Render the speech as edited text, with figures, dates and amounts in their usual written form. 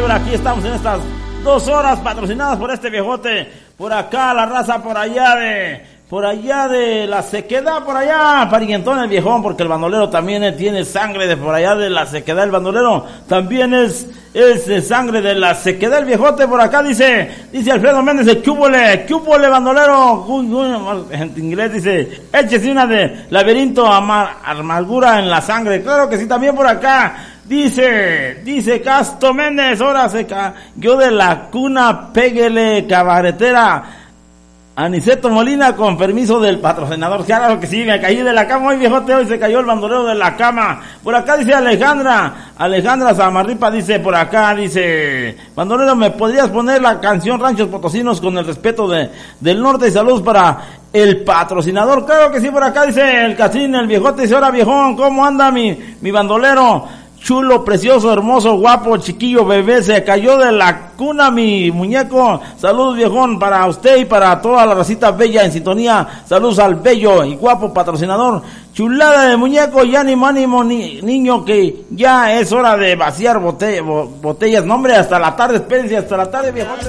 bandolero. Aquí estamos en estas 2 horas patrocinadas por este viejote. Por acá la raza por allá de la sequedad, por allá, parientón el viejón, porque el bandolero también tiene sangre de por allá de la sequedad, el bandolero también es de sangre de la sequedad, el viejote por acá dice Alfredo Méndez, ¿qué húbole bandolero? En inglés dice, échese una de laberinto, amargura en la sangre, claro que sí, también por acá. Dice Casto Méndez, ahora se cayó de la cuna, péguele cabaretera. Aniceto Molina, con permiso del patrocinador. Claro que sí, me caí de la cama hoy, viejote, hoy se cayó el bandolero de la cama. Por acá dice Alejandra Zamarripa, dice por acá, dice, bandolero, ¿me podrías poner la canción Ranchos Potosinos con el respeto del norte? Y saludos para el patrocinador. Claro que sí, por acá dice el Castrín, el viejote, dice, ahora viejón, ¿cómo anda mi bandolero? Chulo, precioso, hermoso, guapo, chiquillo, bebé, se cayó de la cuna mi muñeco. Saludos, viejón, para usted y para toda la racita bella en sintonía. Saludos al bello y guapo patrocinador. Chulada de muñeco, y ánimo, niño, que ya es hora de vaciar botellas. No, hombre, hasta la tarde, espérense, hasta la tarde, viejón.